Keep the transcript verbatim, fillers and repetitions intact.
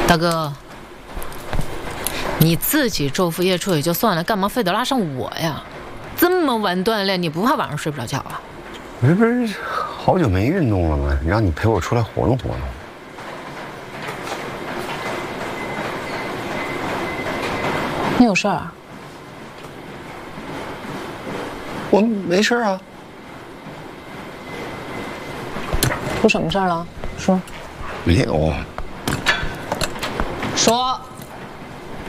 大哥，你自己昼伏夜出也就算了，干嘛非得拉上我呀？这么晚锻炼，你不怕晚上睡不着觉啊？ 我这不是好久没运动了吗？让你陪我出来活动活动。 你有事儿啊？ 我没事啊。 出什么事儿了？说。 没有。 说。